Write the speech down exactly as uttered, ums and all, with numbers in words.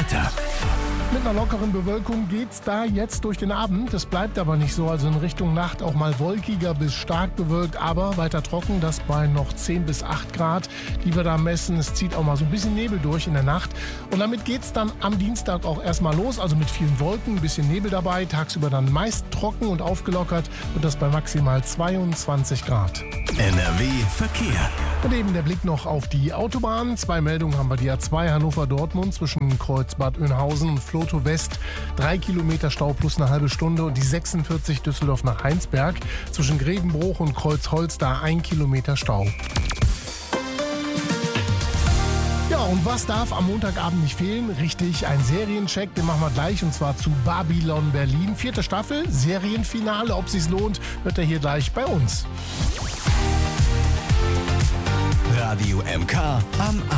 Wetter. Mit einer lockeren Bewölkung geht's da jetzt durch den Abend. Das bleibt aber nicht so, also in Richtung Nacht auch mal wolkiger bis stark bewölkt, aber weiter trocken, das bei noch zehn bis acht Grad, die wir da messen. Es zieht auch mal so ein bisschen Nebel durch in der Nacht und damit geht's dann am Dienstag auch erstmal los, also mit vielen Wolken, ein bisschen Nebel dabei, tagsüber dann meist trocken und aufgelockert und das bei maximal zweiundzwanzig Grad. N R W Verkehr. Und eben der Blick noch auf die Autobahn. Zwei Meldungen haben wir. Die A zwei Hannover-Dortmund zwischen Kreuzbad Oeynhausen und Floto West. Drei Kilometer Stau plus eine halbe Stunde. Und die sechsundvierzig Düsseldorf nach Heinsberg. Zwischen Grevenbruch und Kreuzholz da ein Kilometer Stau. Ja, und was darf am Montagabend nicht fehlen? Richtig, ein Seriencheck, den machen wir gleich und zwar zu Babylon Berlin. Vierte Staffel, Serienfinale. Ob sich's lohnt, hört ihr hier gleich bei uns. Radio M K am